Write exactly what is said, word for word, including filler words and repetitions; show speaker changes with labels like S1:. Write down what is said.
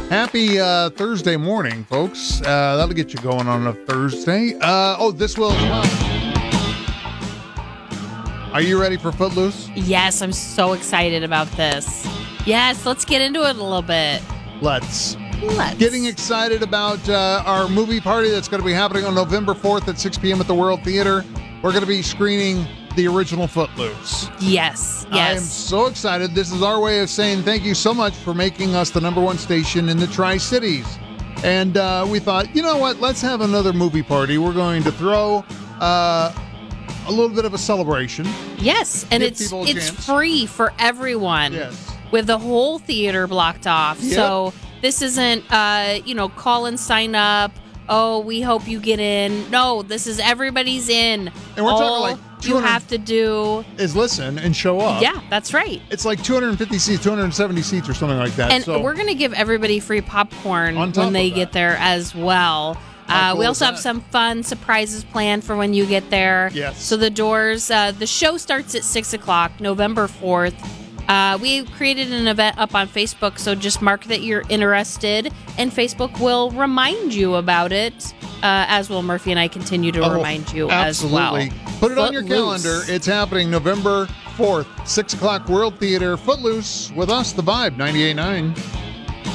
S1: Happy uh, Thursday morning, folks. Uh, that'll get you going on a Thursday. Uh, oh, this will as well. Are you ready for Footloose?
S2: Yes, I'm so excited about this. Yes, let's get into it a little bit.
S1: Let's.
S2: Let's.
S1: Getting excited about uh, our movie party that's going to be happening on November fourth at six p.m. at the World Theater. We're going to be screening the original Footloose.
S2: Yes, yes.
S1: I am so excited. This is our way of saying thank you so much for making us the number one station in the Tri-Cities. And uh, we thought, you know what? Let's have another movie party. We're going to throw uh, a little bit of a celebration.
S2: Yes, and
S1: Give
S2: it's
S1: people a
S2: it's
S1: chance.
S2: free for everyone.
S1: Yes.
S2: With the whole theater blocked off.
S1: Yep.
S2: So this isn't, uh, you know, call and sign up. Oh, we hope you get in. No, this is everybody's in.
S1: And we're
S2: All
S1: talking like
S2: you
S1: 200
S2: have to do.
S1: Is listen and show up.
S2: Yeah, that's right.
S1: It's like two hundred fifty seats, two hundred seventy seats or something like that.
S2: And
S1: so
S2: we're going to give everybody free popcorn
S1: On top
S2: when they
S1: of
S2: get
S1: that.
S2: there as well.
S1: How
S2: Uh,
S1: cool
S2: we
S1: is
S2: also have
S1: that?
S2: some fun surprises planned for when you get there.
S1: Yes.
S2: So the doors, uh, the show starts at six o'clock, November fourth. Uh, we created an event up on Facebook, so just mark that you're interested, and Facebook will remind you about it, uh, as will Murphy and I continue to
S1: Oh,
S2: remind you
S1: absolutely.
S2: as well.
S1: Put it on your
S2: Footloose.
S1: calendar. It's happening November fourth, six o'clock, World Theater. Footloose with us, The Vibe, ninety-eight point nine.